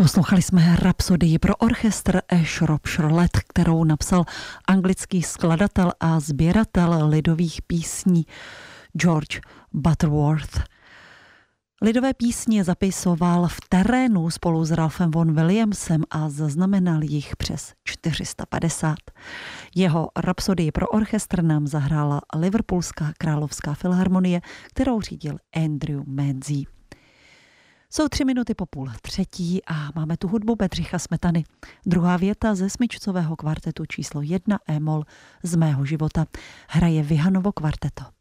Poslouchali jsme rapsodii pro orchestr Shropshire Charlotte, kterou napsal anglický skladatel a sběratel lidových písní George Butterworth. Lidové písně zapisoval v terénu spolu s Ralphem Vaughan Williamsem a zaznamenal jich přes 450. Jeho rapsodii pro orchestr nám zahrála Liverpoolská královská filharmonie, kterou řídil Andrew Manzi. Jsou 3 minuty po 2:30 a máme tu hudbu Bedřicha Smetany. Druhá věta ze smyčcového kvartetu číslo 1 E-moll Z mého života hraje Vihanovo kvarteto.